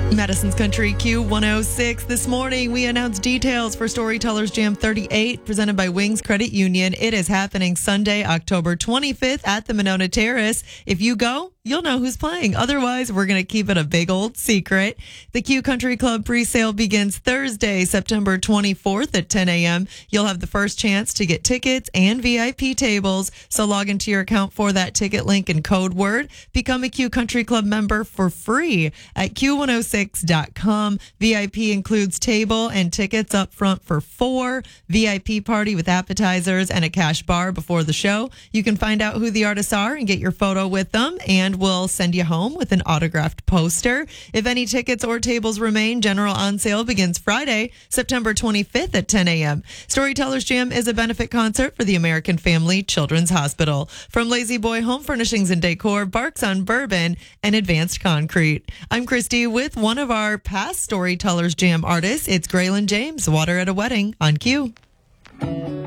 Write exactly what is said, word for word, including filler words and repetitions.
Madison's Country Q one oh six. This morning, we announced details for Storytellers Jam thirty-eight, presented by Wings Credit Union. It is happening Sunday, October twenty-fifth at the Monona Terrace. If you go, you'll know who's playing. Otherwise, we're going to keep it a big old secret. The Q Country Club presale begins Thursday, September twenty-fourth at ten a.m. You'll have the first chance to get tickets and V I P tables. So log into your account for that ticket link and code word. Become a Q Country Club member for free at Q one oh six dot com. V I P includes table and tickets up front for four. V I P party with appetizers and a cash bar before the show. You can find out who the artists are and get your photo with them, and we'll send you home with an autographed poster. If any tickets or tables remain, general on sale begins Friday, September twenty-fifth at ten a.m. Storytellers Jam is a benefit concert for the American Family Children's Hospital. From Lazy Boy Home Furnishings and Decor, Barks on Bourbon, and Advanced Concrete. I'm Christy with one of our past Storytellers Jam artists. It's Graylin James, Water at a Wedding on Q.